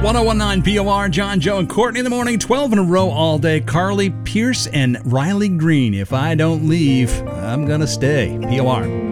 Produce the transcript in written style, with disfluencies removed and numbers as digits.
1019 POR, John, Joe, and Courtney in the morning, 12 in a row all day. Carly Pierce and Riley Green. If I don't leave, I'm gonna stay. POR.